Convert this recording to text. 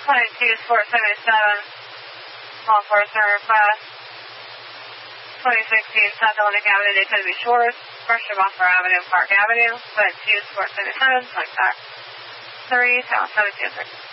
Sports 77, small force request. 2016 South Atlantic Avenue, Daytona Beach Shores, Brusher Buffer Avenue, Park Avenue, Flight 2 Sports 77, contact 3, Tower 726.